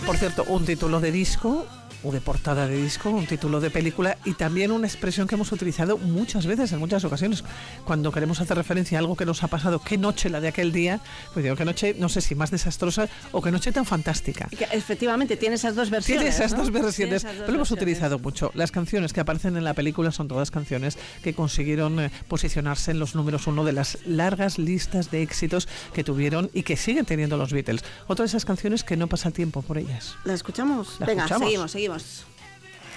Por cierto, un título de disco o de portada de disco, un título de película y también una expresión que hemos utilizado muchas veces, en muchas ocasiones, cuando queremos hacer referencia a algo que nos ha pasado. Qué noche la de aquel día, pues digo, qué noche, no sé si más desastrosa o qué noche tan fantástica. Que efectivamente tiene esas dos versiones. Tiene esas dos ¿no? versiones, pero lo hemos utilizado mucho. Las canciones que aparecen en la película son todas canciones que consiguieron posicionarse en los números 1 de las largas listas de éxitos que tuvieron y que siguen teniendo los Beatles. Otra de esas canciones que no pasa el tiempo por ellas. ¿La escuchamos? ¿La Venga, escuchamos? seguimos.